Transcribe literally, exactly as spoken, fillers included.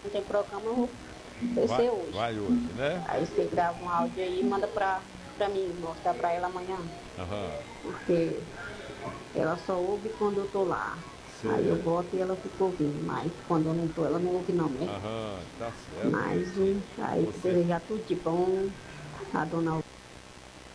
não tem programa, eu vou Vai, descer hoje. vai hoje, né? Aí você grava um áudio aí e manda pra, pra mim, mostrar pra ela amanhã. Aham. Porque ela só ouve quando eu tô lá. Aí eu Sei. boto e ela fica ouvindo, mas quando eu não tô, ela não ouve não, né? Aham, tá certo. Mas hum, aí Você desejar tudo de bom a dona